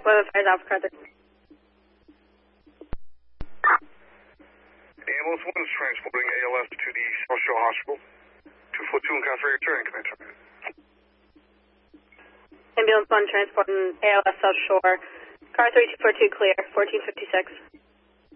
Fires Alpha Car 3. Ambulance 1 is transporting ALS to the South Shore Hospital. 242 and Car 3 returning. Can I turn? Ambulance 1 transporting ALS South Shore. Car 3 242 clear, 1456.